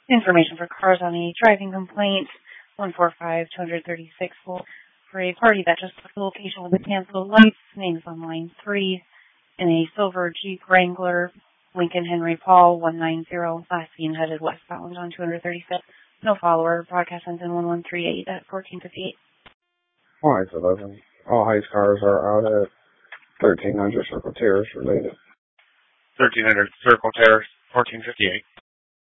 Information for cars on a driving complaint, 145-236 for a party that just left the location with the canceled lights. Names on line 3 in a silver Jeep Wrangler, Lincoln Henry Paul 190, last seen headed westbound on 236. No follower. Broadcast ends in 1138 at 1458. Alright, 11. All Heights cars are out at 1300 Circle Terrace related. 1300 Circle Terrace, 1458.